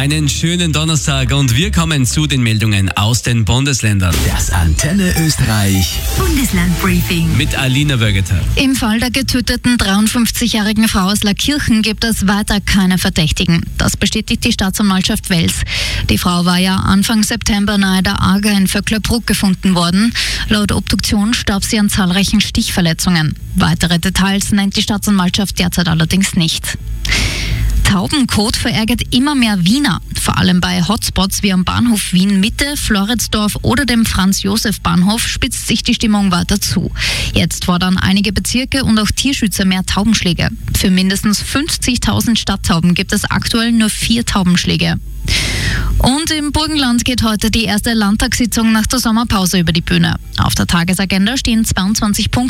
Einen schönen Donnerstag und wir kommen zu den Meldungen aus den Bundesländern. Das Antenne Österreich Bundeslandbriefing. Mit Alina Wögeter. Im Fall der getöteten 53-jährigen Frau aus Laakirchen gibt es weiter keine Verdächtigen. Das bestätigt die Staatsanwaltschaft Wels. Die Frau war ja Anfang September nahe der Aga in Vöcklerbruck gefunden worden. Laut Obduktion starb sie an zahlreichen Stichverletzungen. Weitere Details nennt die Staatsanwaltschaft derzeit allerdings nicht. Taubenkot verärgert immer mehr Wiener. Vor allem bei Hotspots wie am Bahnhof Wien Mitte, Floridsdorf oder dem Franz-Josef-Bahnhof spitzt sich die Stimmung weiter zu. Jetzt fordern einige Bezirke und auch Tierschützer mehr Taubenschläge. Für mindestens 50.000 Stadttauben gibt es aktuell nur 4 Taubenschläge. Und im Burgenland geht heute die erste Landtagssitzung nach der Sommerpause über die Bühne. Auf der Tagesagenda stehen 22 Punkte.